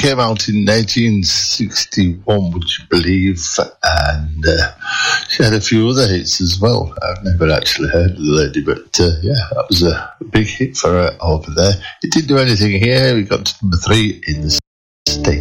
came out in 1961, would you believe? And she had a few other hits as well. I've never actually heard of the lady, but that was a big hit for her over there. It didn't do anything here. We got to number 3 in the